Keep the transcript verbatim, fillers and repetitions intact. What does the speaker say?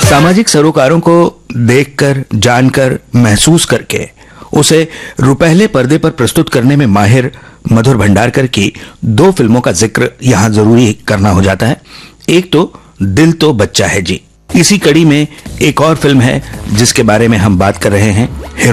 सामाजिक सरोकारों को देखकर, जानकर, महसूस करके उसे रुपहले पर्दे पर प्रस्तुत करने में माहिर मधुर भंडारकर की दो फिल्मों का जिक्र यहां जरूरी करना हो जाता है। एक तो दिल तो बच्चा है जी। इसी कड़ी में एक और फिल्म है जिसके बारे में हम बात कर रहे हैं,